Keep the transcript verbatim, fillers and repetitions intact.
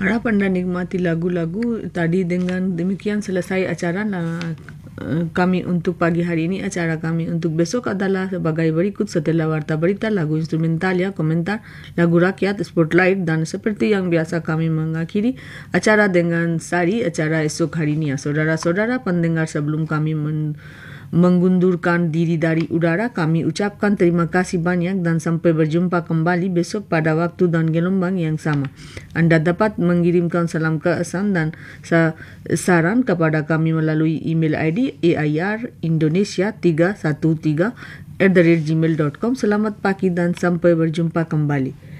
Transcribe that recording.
Harap Anda nikmati lagu-lagu tadi. Dengan demikian selesai acara nah, kami untuk pagi hari ini. Acara kami untuk besok adalah sebagai berikut: setelah warta berita, lagu instrumental ya, komentar, lagu rakyat, spotlight, dan seperti yang biasa kami mengakhiri acara dengan sari acara esok hari ini ya. Saudara-saudara pendengar, sebelum kami men mengundurkan diri dari udara, kami ucapkan terima kasih banyak dan sampai berjumpa kembali besok pada waktu dan gelombang yang sama. Anda dapat mengirimkan salam kesan dan saran kepada kami melalui email I D airindonesia tiga satu tiga at the rate gmail dot com. Selamat pagi dan sampai berjumpa kembali.